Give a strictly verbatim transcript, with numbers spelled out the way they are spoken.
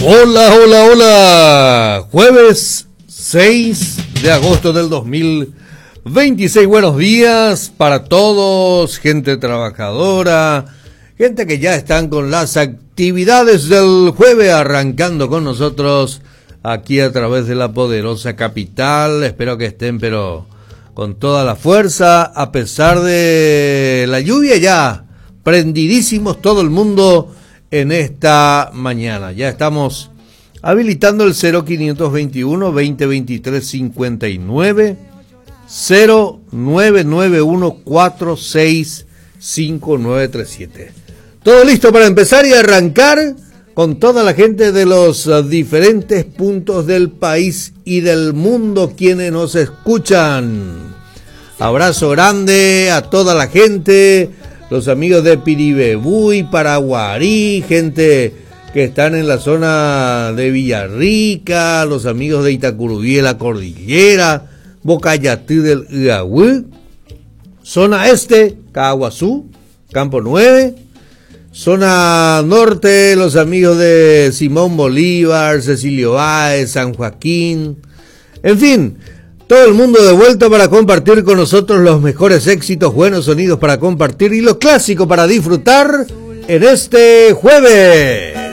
Hola, hola, hola. Jueves seis de agosto del dos mil veintiséis. Buenos días para todos, gente trabajadora, gente que ya están con las actividades del jueves arrancando con nosotros aquí a través de la poderosa capital. Espero que estén pero con toda la fuerza a pesar de la lluvia, ya prendidísimos todo el mundo en esta mañana. Ya estamos habilitando el cero quinientos veintiuno, veinte veintitrés cincuenta y nueve, cero nueve nueve uno cuatro seis cinco nueve tres siete. Todo listo para empezar y arrancar con toda la gente de los diferentes puntos del país y del mundo quienes nos escuchan. Abrazo grande a toda la gente, los amigos de Piribebuy, Paraguarí, gente que están en la zona de Villarrica, los amigos de Itacurubí de la Cordillera, Bocayatí del Iahuí, zona este, Caguazú, Campo nueve, zona norte, los amigos de Simón Bolívar, Cecilio Báez, San Joaquín, en fin, todo el mundo de vuelta para compartir con nosotros los mejores éxitos, buenos sonidos para compartir y los clásicos para disfrutar en este jueves.